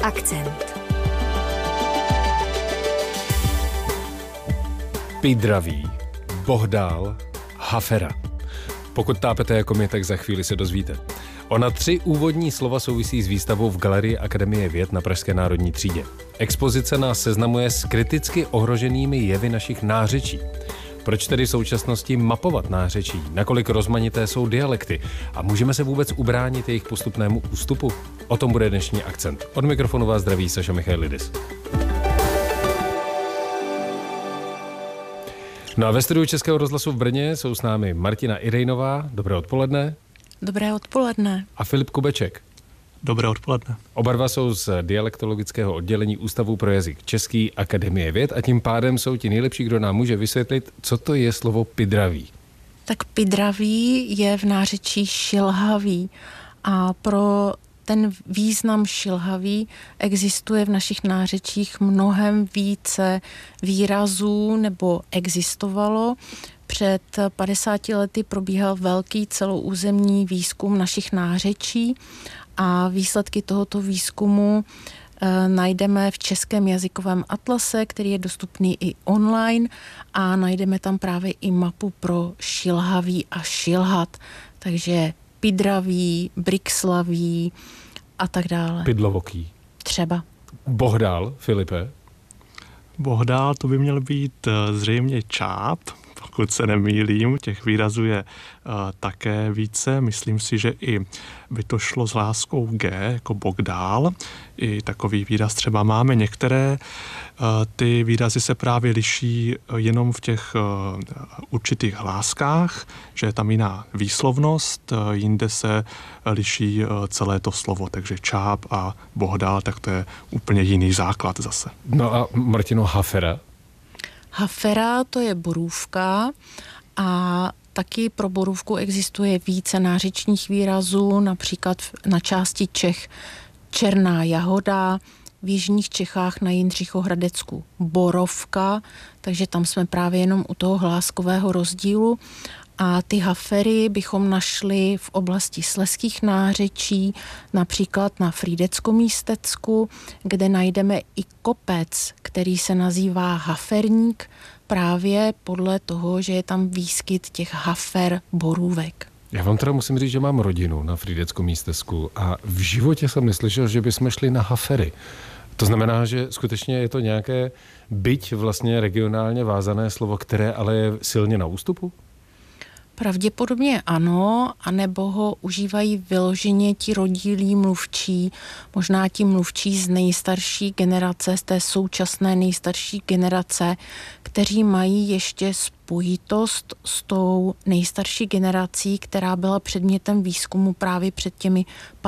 Akcent. Pidraví, bohdál, hafera. Pokud tápete jako my, tak za chvíli se dozvíte. Ona 3 úvodní slova souvisí s výstavou v Galerii Akademie věd na Pražské národní třídě. Expozice nás seznamuje s kriticky ohroženými jevy našich nářečí. Proč tedy v současnosti mapovat nářečí? Nakolik rozmanité jsou dialekty? A můžeme se vůbec ubránit jejich postupnému ústupu? O tom bude dnešní Akcent. Od mikrofonu vás zdraví Saša Michailidis. No a ve studiu Českého rozhlasu v Brně jsou s námi Martina Irejnová. Dobré odpoledne. Dobré odpoledne. A Filip Kubeček. Dobré odpoledne. Oba dva jsou z dialektologického oddělení Ústavu pro jazyk český Akademie věd a tím pádem jsou ti nejlepší, kdo nám může vysvětlit, co to je slovo pidraví. Tak pidraví je v nářečí šilhavý a pro ten význam šilhavý existuje v našich nářečích mnohem více výrazů, nebo existovalo. Před 50 lety probíhal velký celoúzemní výzkum našich nářečí a výsledky tohoto výzkumu najdeme v Českém jazykovém atlase, který je dostupný i online a najdeme tam právě i mapu pro šilhavý a šilhat. Takže pidraví, brixlavý a tak dále. Pidlovoký. Třeba. Bohdál, Filipe? Bohdál, to by měl být zřejmě čáp, pokud se nemýlím. Těch výrazů je také více. Myslím si, že i by to šlo s hláskou G, jako Bogdál. I takový výraz třeba máme. Některé ty výrazy se právě liší jenom v těch určitých hláskách, že je tam jiná výslovnost, jinde se liší celé to slovo. Takže čáp a Bohdál, tak to je úplně jiný základ zase. No a Martino, hafera? Hafera, to je borůvka a taky pro borůvku existuje více nářečních výrazů, například na části Čech černá jahoda, v jižních Čechách na Jindřichohradecku borovka, takže tam jsme právě jenom u toho hláskového rozdílu. A ty hafery bychom našli v oblasti slezských nářečí, například na Frýdecko-Místecku, kde najdeme i kopec, který se nazývá Haferník, právě podle toho, že je tam výskyt těch hafer borůvek. Já vám teda musím říct, že mám rodinu na Frýdecko-Místecku a v životě jsem neslyšel, že bychom šli na hafery. To znamená, že skutečně je to nějaké byť vlastně regionálně vázané slovo, které ale je silně na ústupu? Pravděpodobně ano, anebo ho užívají vyloženě ti rodilí mluvčí, možná ti mluvčí z nejstarší generace, z té současné nejstarší generace, kteří mají ještě spojitost s tou nejstarší generací, která byla předmětem výzkumu právě před těmi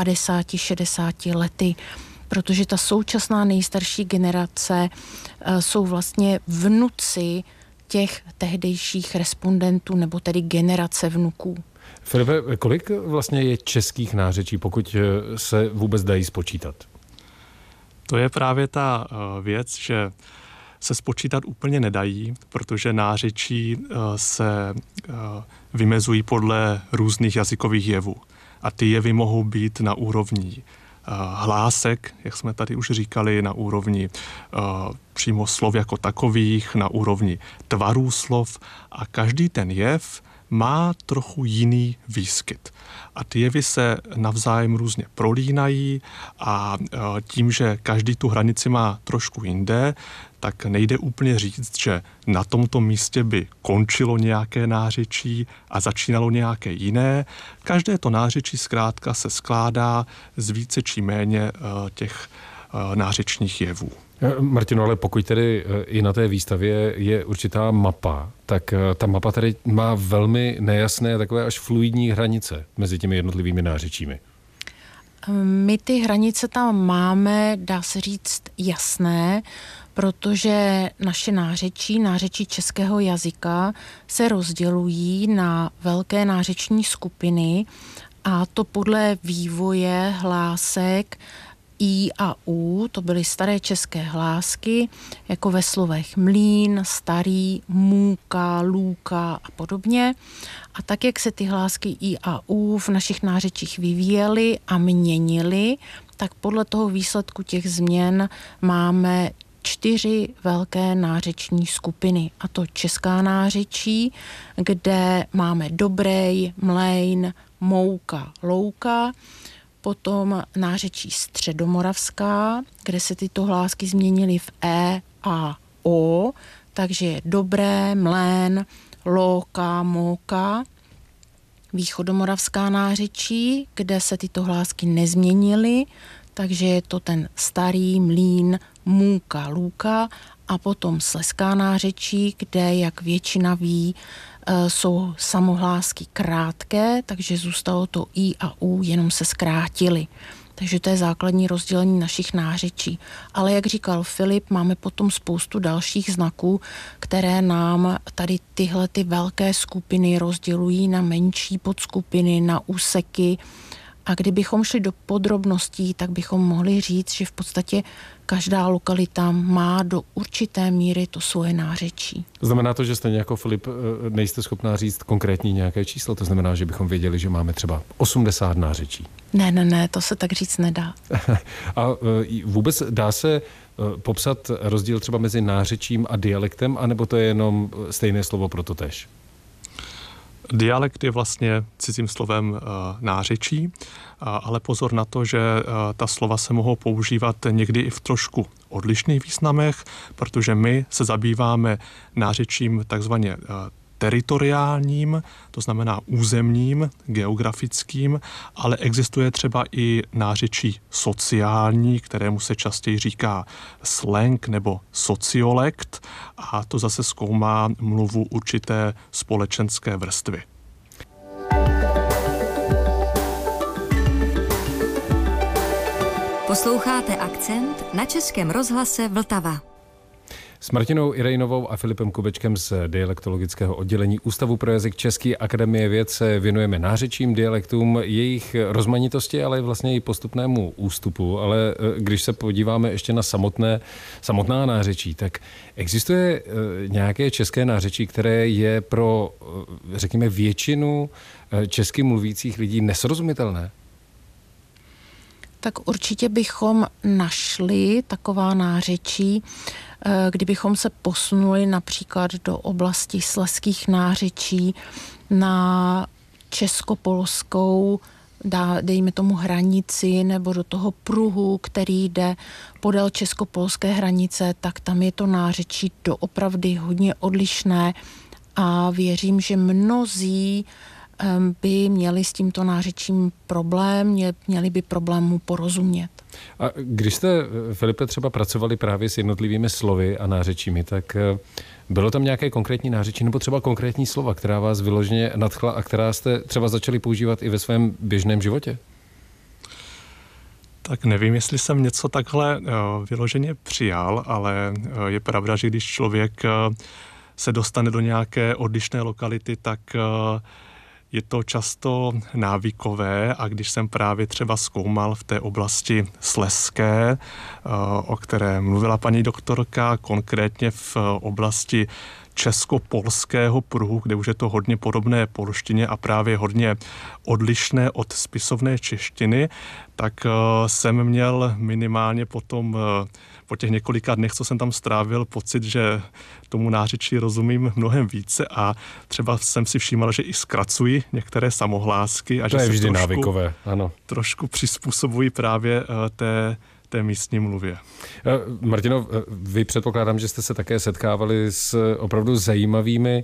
50-60 lety. Protože ta současná nejstarší generace jsou vlastně vnuci těch tehdejších respondentů, nebo tedy generace vnuků. Filipe, kolik vlastně je českých nářečí, pokud se vůbec dají spočítat? To je právě ta věc, že se spočítat úplně nedají, protože nářečí se vymezují podle různých jazykových jevů. A ty jevy mohou být na úrovni hlásek, jak jsme tady už říkali, na úrovni přímo slov jako takových, na úrovni tvarů slov a každý ten jev má trochu jiný výskyt. A ty jevy se navzájem různě prolínají a tím, že každý tu hranici má trošku jinde, tak nejde úplně říct, že na tomto místě by končilo nějaké nářečí a začínalo nějaké jiné. Každé to nářečí zkrátka se skládá z více či méně těch nářečních jevů. Martino, ale pokud tedy i na té výstavě je určitá mapa, tak ta mapa tady má velmi nejasné, takové až fluidní hranice mezi těmi jednotlivými nářečími. My ty hranice tam máme, dá se říct, jasné, protože naše nářečí českého jazyka se rozdělují na velké nářeční skupiny a to podle vývoje hlásek I a U, to byly staré české hlásky, jako ve slovech mlýn, starý, můka, lůka a podobně. A tak, jak se ty hlásky I a U v našich nářečích vyvíjely a měnily, tak podle toho výsledku těch změn máme 4 velké nářeční skupiny. A to česká nářečí, kde máme Dobrej, Mlejn, Mouka, Louka, potom nářečí středomoravská, kde se tyto hlásky změnily v E a O, takže je Dobré, Mlén, Louka, Mouka. Východomoravská nářečí, kde se tyto hlásky nezměnily, takže je to ten starý Mlín, Můka, Lůka, a potom slezská nářečí, kde, jak většina ví, jsou samohlásky krátké, takže zůstalo to I a U, jenom se zkrátily. Takže to je základní rozdělení našich nářečí. Ale jak říkal Filip, máme potom spoustu dalších znaků, které nám tady tyhle ty velké skupiny rozdělují na menší podskupiny, na úseky. A kdybychom šli do podrobností, tak bychom mohli říct, že v podstatě každá lokalita má do určité míry to svoje nářečí. Znamená to, že stejně jako Filip nejste schopná říct konkrétní nějaké číslo? To znamená, že bychom věděli, že máme třeba 80 nářečí? Ne, to se tak říct nedá. A vůbec dá se popsat rozdíl třeba mezi nářečím a dialektem, anebo to je jenom stejné slovo pro totéž? Dialekt je vlastně cizím slovem nářečí, ale pozor na to, že ta slova se mohou používat někdy i v trošku odlišných významech, protože my se zabýváme nářečím takzvaně teritoriálním, to znamená územním, geografickým, ale existuje třeba i nářečí sociální, kterému se častěji říká slang nebo sociolekt, a to zase zkoumá mluvu určité společenské vrstvy. Posloucháte Akcent na Českém rozhlase Vltava. S Martinou Irejnovou a Filipem Kubečkem z dialektologického oddělení Ústavu pro jazyk České akademie věd se věnujeme nářečím, dialektům, jejich rozmanitosti, ale vlastně i postupnému ústupu. Ale když se podíváme ještě na samotná nářečí, tak existuje nějaké české nářečí, které je pro, řekněme, většinu česky mluvících lidí nesrozumitelné? Tak určitě bychom našli taková nářečí, kdybychom se posunuli například do oblasti slezských nářečí na českopolskou, dejme tomu hranici, nebo do toho pruhu, který jde podél českopolské hranice, tak tam je to nářečí doopravdy hodně odlišné a věřím, že mnozí by měli s tímto nářečím problém, měli by problému porozumět. A když jste, Filipe, třeba pracovali právě s jednotlivými slovy a nářečími, tak bylo tam nějaké konkrétní nářečí nebo třeba konkrétní slova, která vás vyloženě nadchla a která jste třeba začali používat i ve svém běžném životě? Tak nevím, jestli jsem něco takhle vyloženě přijal, ale je pravda, že když člověk se dostane do nějaké odlišné lokality, tak je to často návykové, a když jsem právě třeba zkoumal v té oblasti slezské, o které mluvila paní doktorka, konkrétně v oblasti českopolského pruhu, kde už je to hodně podobné polštině a právě hodně odlišné od spisovné češtiny, tak jsem měl minimálně po těch několika dnech, co jsem tam strávil, pocit, že tomu nářečí rozumím mnohem více a třeba jsem si všímal, že i zkracuji některé samohlásky. A to že je se vždy návykové, ano. Trošku přizpůsobují právě té místní mluvě. Martino, vy předpokládám, že jste se také setkávali s opravdu zajímavými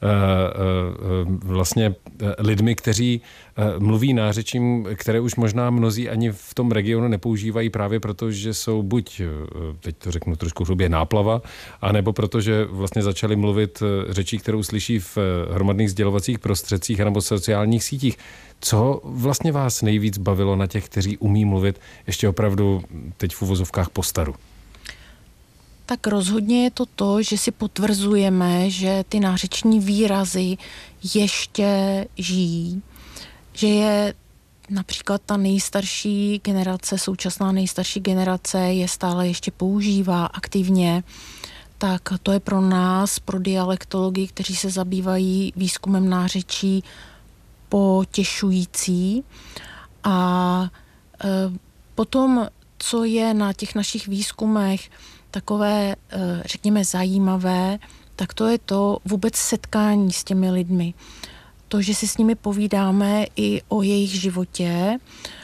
vlastně lidmi, kteří mluví nářečím, které už možná mnozí ani v tom regionu nepoužívají právě proto, že jsou buď, teď to řeknu trošku hrubě, náplava, anebo protože vlastně začali mluvit řečí, kterou slyší v hromadných sdělovacích prostředcích nebo sociálních sítích. Co vlastně vás nejvíc bavilo na těch, kteří umí mluvit ještě opravdu teď v uvozovkách po staru? Tak rozhodně je to, že si potvrzujeme, že ty nářeční výrazy ještě žijí, že je například ta nejstarší generace, současná nejstarší generace je stále ještě používá aktivně, tak to je pro nás, pro dialektology, kteří se zabývají výzkumem nářečí, potěšující. A Potom, co je na těch našich výzkumech takové, řekněme, zajímavé, tak to je to vůbec setkání s těmi lidmi. To, že si s nimi povídáme i o jejich životě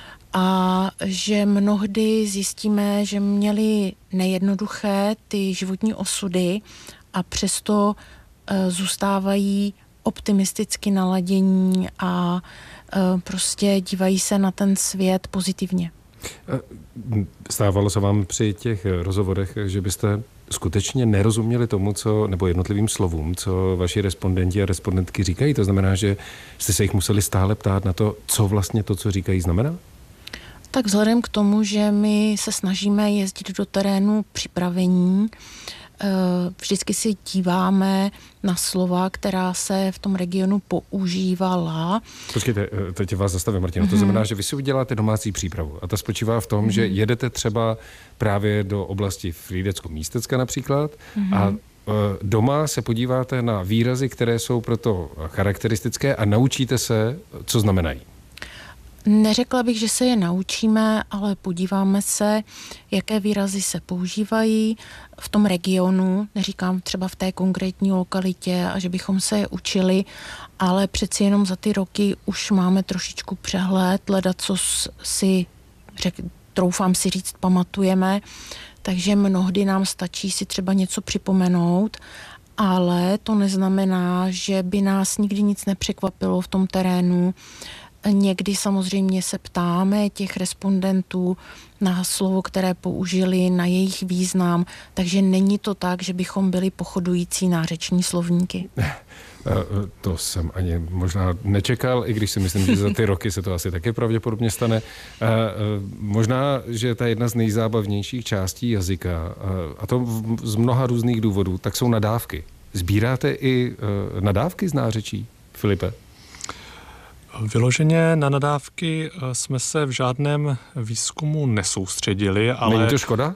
a že mnohdy zjistíme, že měli nejednoduché ty životní osudy a přesto zůstávají optimisticky naladění a prostě dívají se na ten svět pozitivně. Stávalo se vám při těch rozhovorech, že byste skutečně nerozuměli tomu, nebo jednotlivým slovům, co vaši respondenti a respondentky říkají? To znamená, že jste se jich museli stále ptát na to, co vlastně to, co říkají, znamená? Tak vzhledem k tomu, že my se snažíme jezdit do terénu připravení, vždycky si díváme na slova, která se v tom regionu používala. Počkejte, teď vás zastavím, Martina. To znamená, že vy si uděláte domácí přípravu a ta spočívá v tom, že jedete třeba právě do oblasti Frýdecko-Místecka například a doma se podíváte na výrazy, které jsou proto charakteristické a naučíte se, co znamenají. Neřekla bych, že se je naučíme, ale podíváme se, jaké výrazy se používají v tom regionu, neříkám třeba v té konkrétní lokalitě a že bychom se je učili, ale přeci jenom za ty roky už máme trošičku přehled, co si, troufám si říct, pamatujeme, takže mnohdy nám stačí si třeba něco připomenout, ale to neznamená, že by nás nikdy nic nepřekvapilo v tom terénu. Někdy samozřejmě se ptáme těch respondentů na slovo, které použili, na jejich význam, takže není to tak, že bychom byli pochodující nářeční slovníky. To jsem ani možná nečekal, i když si myslím, že za ty roky se to asi taky pravděpodobně stane. Možná, že ta jedna z nejzábavnějších částí jazyka, a to z mnoha různých důvodů, tak jsou nadávky. Sbíráte i nadávky z nářečí, Filipe? Vyloženě na nadávky jsme se v žádném výzkumu nesoustředili, ale... Není to škoda?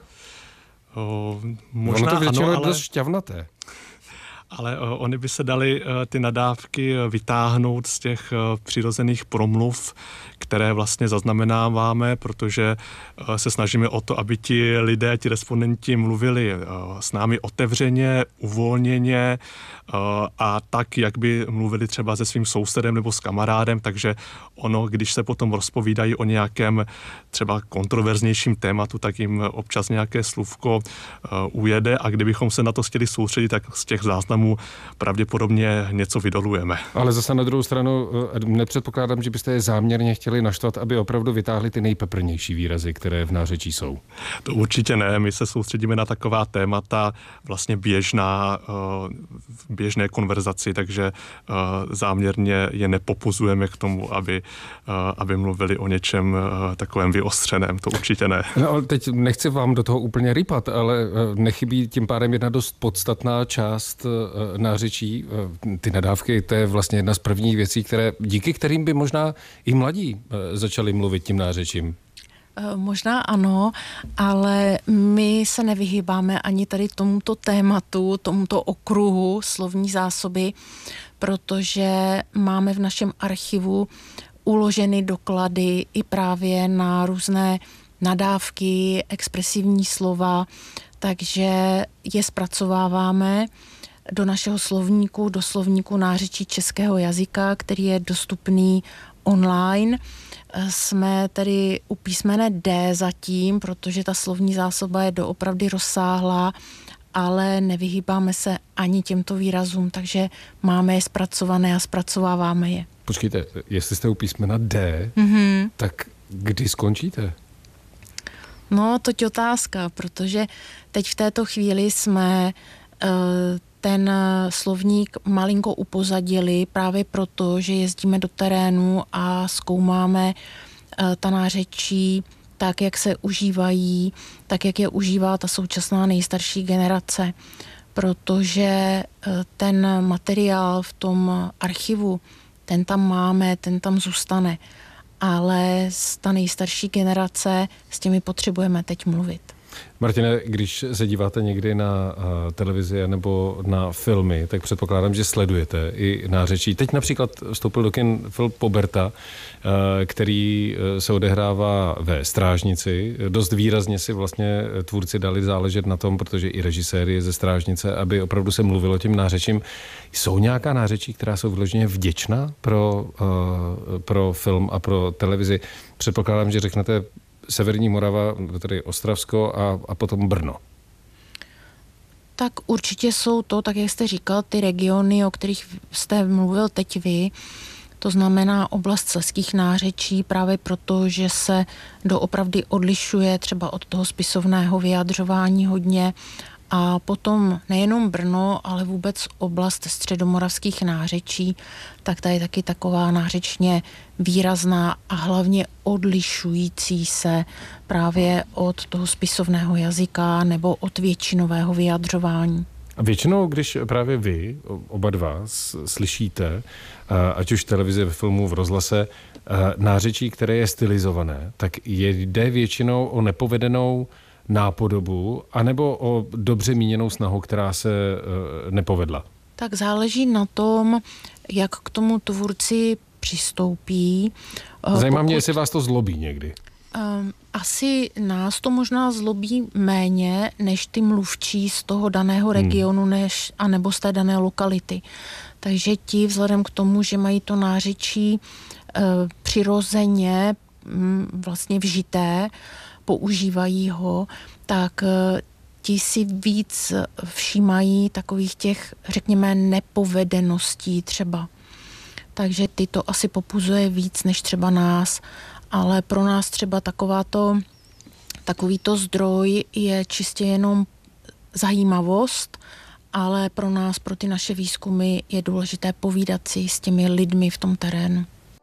Možná ono to většinou ano, je dost šťavnaté. Ale oni by se dali ty nadávky vytáhnout z těch přirozených promluv, které vlastně zaznamenáváme, protože se snažíme o to, aby ti lidé, ti respondenti mluvili s námi otevřeně, uvolněně a tak, jak by mluvili třeba se svým sousedem nebo s kamarádem, takže ono, když se potom rozpovídají o nějakém třeba kontroverznějším tématu, tak jim občas nějaké slůvko ujede a kdybychom se na to chtěli soustředit, tak z těch záznamů pravděpodobně něco vydolujeme. Ale zase na druhou stranu nepředpokládám, že byste je záměrně chtěli naštvat, aby opravdu vytáhli ty nejpeprnější výrazy, které v nářečí jsou. To určitě ne, my se soustředíme na taková témata vlastně běžné konverzaci, takže záměrně je nepopuzujeme k tomu, aby mluvili o něčem takovém vyostřeném, to určitě ne. No, ale teď nechci vám do toho úplně rypat, ale nechybí tím pádem jedna dost podstatná část nářečí. Ty nadávky, to je vlastně jedna z prvních věcí, díky kterým by možná i mladí začali mluvit tím nářečím. Možná ano, ale my se nevyhýbáme ani tady tomuto tématu, tomuto okruhu slovní zásoby, protože máme v našem archivu uloženy doklady i právě na různé nadávky, expresivní slova, takže je zpracováváme do našeho slovníku, do slovníku nářečí českého jazyka, který je dostupný online. Jsme tedy u písmene D zatím, protože ta slovní zásoba je doopravdy rozsáhlá, ale nevyhýbáme se ani těmto výrazům, takže máme je zpracované a zpracováváme je. Počkejte, jestli jste u písmena D, tak kdy skončíte? No, to je otázka, protože teď v této chvíli jsme ten slovník malinko upozadili právě proto, že jezdíme do terénu a zkoumáme ta nářečí tak, jak se užívají, tak, jak je užívá ta současná nejstarší generace. Protože ten materiál v tom archivu, ten tam máme, ten tam zůstane. Ale ta nejstarší generace, s těmi potřebujeme teď mluvit. Martine, když se díváte někdy na televizi nebo na filmy, tak předpokládám, že sledujete i nářečí. Teď například vstoupil do kin film Poberta, který se odehrává ve Strážnici. Dost výrazně si vlastně tvůrci dali záležet na tom, protože i režisér je ze Strážnice, aby opravdu se mluvilo tím nářečím. Jsou nějaká nářečí, která jsou vyloženě vděčná pro film a pro televizi? Předpokládám, že řeknete Severní Morava, tedy Ostravsko a potom Brno. Tak určitě jsou to, tak jak jste říkal, ty regiony, o kterých jste mluvil teď vy, to znamená oblast slezských nářečí, právě proto, že se doopravdy odlišuje třeba od toho spisovného vyjadřování hodně. A potom nejenom Brno, ale vůbec oblast středomoravských nářečí, tak ta je taky taková nářečně výrazná a hlavně odlišující se právě od toho spisovného jazyka nebo od většinového vyjadřování. A většinou, když právě vy, oba dva, slyšíte, ať už v televizi, ve filmu, v rozhlase, nářečí, které je stylizované, tak jde většinou o nepovedenou nápodobu, anebo o dobře míněnou snahu, která se nepovedla? Tak záleží na tom, jak k tomu tvůrci přistoupí. Zajímá mě, jestli vás to zlobí někdy. Asi nás to možná zlobí méně, než ty mluvčí z toho daného regionu, anebo z té dané lokality. Takže ti vzhledem k tomu, že mají to nářečí přirozeně vlastně vžité, používají ho, tak ti si víc všímají takových těch, řekněme, nepovedeností třeba. Takže ty to asi popuzuje víc než třeba nás, ale pro nás třeba takovýto zdroj je čistě jenom zajímavost, ale pro nás, pro ty naše výzkumy je důležité povídat si s těmi lidmi v tom terénu.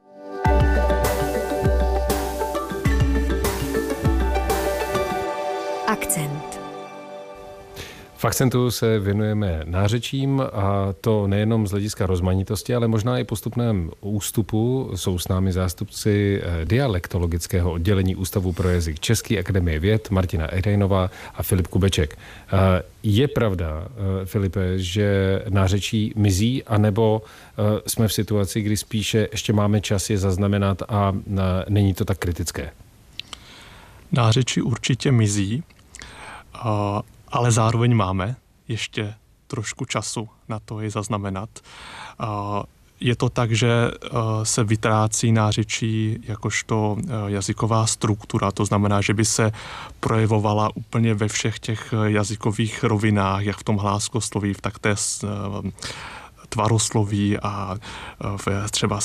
Akcent. V Akcentu se věnujeme nářečím a to nejenom z hlediska rozmanitosti, ale možná i postupném ústupu. Jsou s námi zástupci dialektologického oddělení Ústavu pro jazyk České akademie věd Martina Ehrejnová a Filip Kubeček. Je pravda, Filipe, že nářečí mizí, anebo jsme v situaci, kdy spíše ještě máme čas je zaznamenat a není to tak kritické? Nářečí určitě mizí, ale zároveň máme ještě trošku času na to je zaznamenat. Je to tak, že se vytrácí nářečí jakožto jazyková struktura, to znamená, že by se projevovala úplně ve všech těch jazykových rovinách, jak v tom hláskosloví, tak té tvarosloví a třeba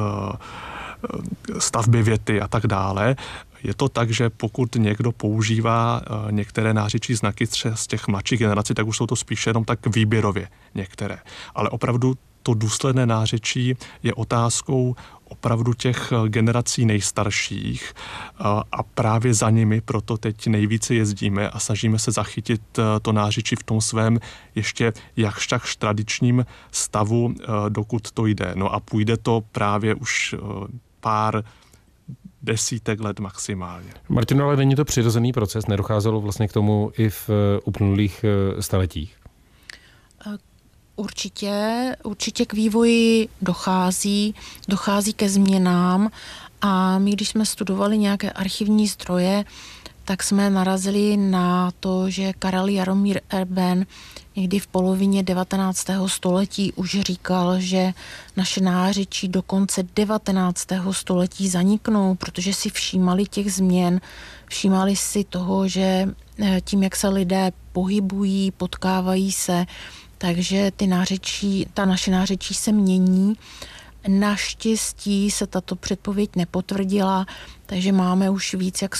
stavby věty a tak dále. Je to tak, že pokud někdo používá některé nářečí znaky z těch mladších generací, tak už jsou to spíše jenom tak výběrově některé. Ale opravdu to důsledné nářečí je otázkou opravdu těch generací nejstarších a právě za nimi proto teď nejvíce jezdíme a snažíme se zachytit to nářečí v tom svém ještě jakž takž tradičním stavu, dokud to jde. No a půjde to právě už pár desítek let maximálně. Martino, ale není to přirozený proces? Nedocházelo vlastně k tomu i v uplynulých staletích? Určitě k vývoji dochází ke změnám a my, když jsme studovali nějaké archivní zdroje, tak jsme narazili na to, že Karel Jaromír Erben někdy v polovině 19. století už říkal, že naše nářečí do konce 19. století zaniknou, protože si všímali těch změn, všímali si toho, že tím, jak se lidé pohybují, potkávají se, takže ta naše nářečí se mění. Naštěstí se tato předpověď nepotvrdila, takže máme už víc jak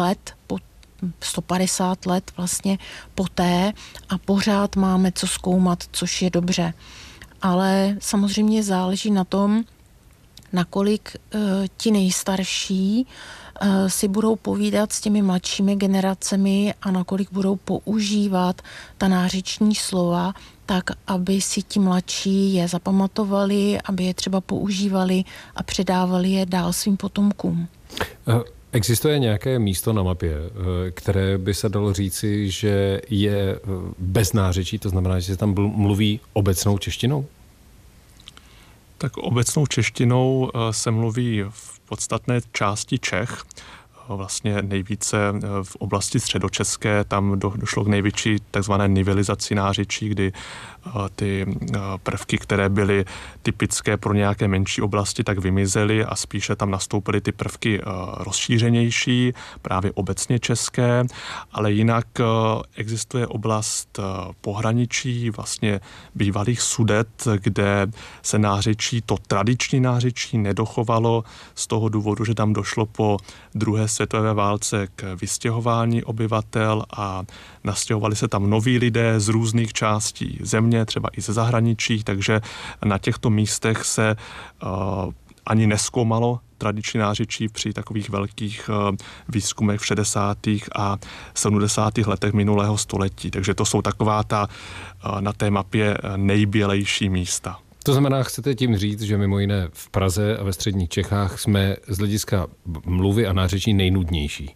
150 let vlastně poté a pořád máme co zkoumat, což je dobře. Ale samozřejmě záleží na tom, nakolik ti nejstarší si budou povídat s těmi mladšími generacemi a nakolik budou používat ta nářeční slova, tak aby si ti mladší je zapamatovali, aby je třeba používali a předávali je dál svým potomkům. Existuje nějaké místo na mapě, které by se dalo říci, že je bez nářečí, to znamená, že se tam mluví obecnou češtinou? Tak obecnou češtinou se mluví v podstatné části Čech, vlastně nejvíce v oblasti středočeské, tam došlo k největší takzvané nivelizaci nářečí, kdy ty prvky, které byly typické pro nějaké menší oblasti, tak vymizely a spíše tam nastoupily ty prvky rozšířenější, právě obecně české, ale jinak existuje oblast pohraničí, vlastně bývalých Sudet, kde se nářečí, to tradiční nářečí nedochovalo z toho důvodu, že tam došlo po druhé světové válce k vystěhování obyvatel a nastěhovali se tam noví lidé z různých částí země, třeba i ze zahraničí, takže na těchto místech se ani nezkoumalo tradiční nářečí při takových velkých výzkumech v 60. a 70. letech minulého století. Takže to jsou taková ta na té mapě nejbělejší místa. To znamená, chcete tím říct, že mimo jiné v Praze a ve středních Čechách jsme z hlediska mluvy a nářečí nejnudnější?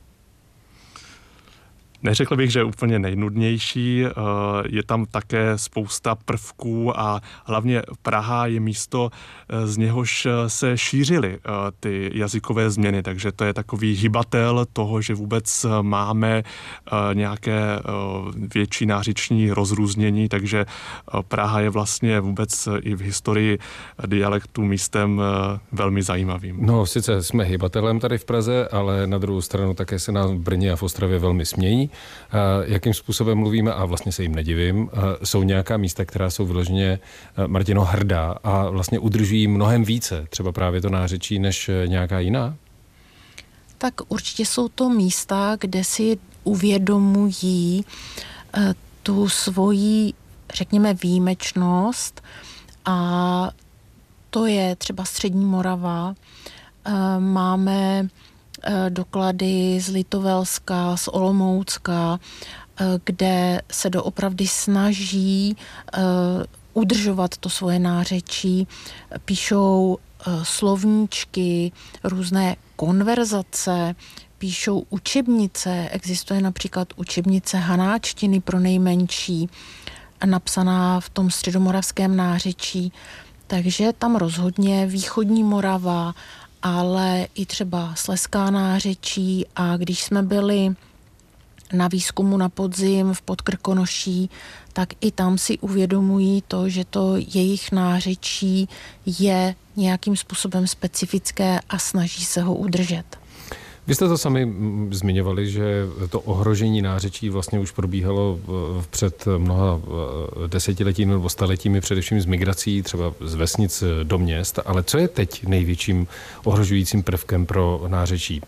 Neřekl bych, že je úplně nejnudnější, je tam také spousta prvků a hlavně Praha je místo, z něhož se šířily ty jazykové změny, takže to je takový hybatel toho, že vůbec máme nějaké větší nářeční rozrůznění, takže Praha je vlastně vůbec i v historii dialektu místem velmi zajímavým. No, sice jsme hybatelem tady v Praze, ale na druhou stranu také se nám v Brně a v Ostravě velmi smějí. Jakým způsobem mluvíme, a vlastně se jim nedivím, jsou nějaká místa, která jsou vyloženě, Martino, hrdá a vlastně udržují mnohem více, třeba právě to nářečí, než nějaká jiná? Tak určitě jsou to místa, kde si uvědomují tu svoji, řekněme, výjimečnost, a to je třeba Střední Morava. Máme doklady z Litovelska, z Olomoucka, kde se doopravdy snaží udržovat to svoje nářečí, píšou slovníčky, různé konverzace, píšou učebnice, existuje například učebnice hanáčtiny pro nejmenší, napsaná v tom středomoravském nářečí, takže tam rozhodně východní Morava, ale i třeba slezská nářečí, a když jsme byli na výzkumu na podzim v Podkrkonoší, tak i tam si uvědomují to, že to jejich nářečí je nějakým způsobem specifické a snaží se ho udržet. Vy jste to sami zmiňovali, že to ohrožení nářečí vlastně už probíhalo před mnoha desetiletími nebo staletími, především z migrací, třeba z vesnic do měst. Ale co je teď největším ohrožujícím prvkem pro nářečí?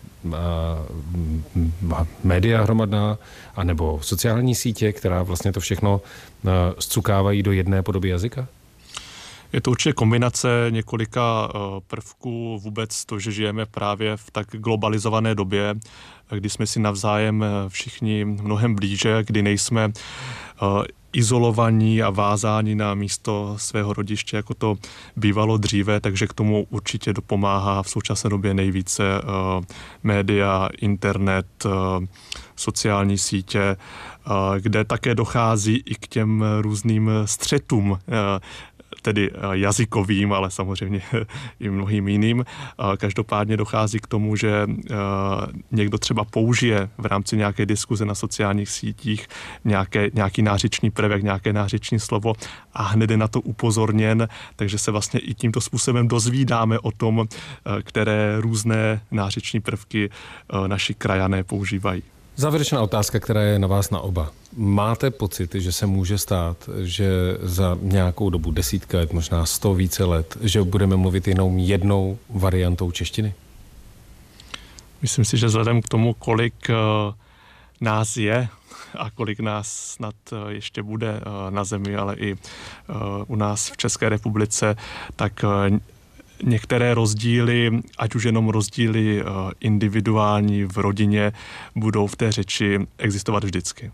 Média hromadná, anebo sociální sítě, která vlastně to všechno zcukávají do jedné podoby jazyka? Je to určitě kombinace několika prvků, vůbec to, že žijeme právě v tak globalizované době, kdy jsme si navzájem všichni mnohem blíže, kdy nejsme izolovaní a vázáni na místo svého rodiště, jako to bývalo dříve, takže k tomu určitě dopomáhá v současné době nejvíce média, internet, sociální sítě, kde také dochází i k těm různým střetům, tedy jazykovým, ale samozřejmě i mnohým jiným. Každopádně dochází k tomu, že někdo třeba použije v rámci nějaké diskuze na sociálních sítích nějaký nářeční prvek, nějaké nářeční slovo a hned je na to upozorněn, takže se vlastně i tímto způsobem dozvídáme o tom, které různé nářeční prvky naši krajané používají. Závěrečná otázka, která je na vás na oba. Máte pocit, že se může stát, že za nějakou dobu, desítky let, možná 100 více let, že budeme mluvit jenom jednou variantou češtiny? Myslím si, že vzhledem k tomu, kolik nás je a kolik nás snad ještě bude na zemi, ale i u nás v České republice, tak některé rozdíly, ať už jenom rozdíly individuální v rodině, budou v té řeči existovat vždycky.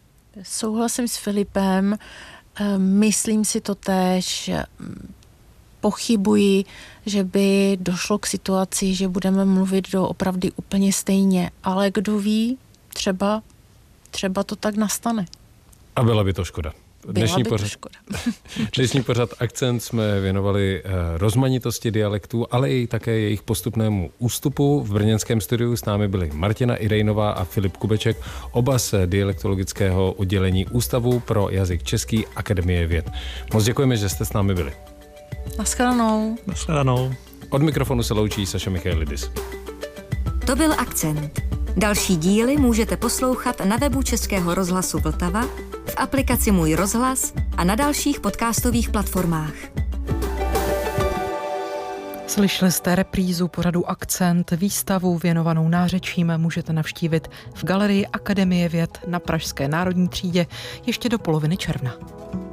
Souhlasím s Filipem, myslím si to též. pochybuji, že by došlo k situaci, že budeme mluvit doopravdy úplně stejně, ale kdo ví, třeba to tak nastane. A byla by to škoda. Dnešní pořad Akcent jsme věnovali rozmanitosti dialektů, ale i také jejich postupnému ústupu. V brněnském studiu s námi byli Martina Irejnová a Filip Kubeček, oba z dialektologického oddělení Ústavu pro jazyk český Akademie věd. Moc děkujeme, že jste s námi byli. Naschledanou. Naschledanou. Od mikrofonu se loučí Saša Michailidis. To byl Akcent. Další díly můžete poslouchat na webu Českého rozhlasu Vltava, v aplikaci Můj rozhlas a na dalších podcastových platformách. Slyšeli jste reprízu pořadu Akcent. Výstavu věnovanou nářečím můžete navštívit v Galerii Akademie věd na Pražské národní třídě ještě do poloviny června.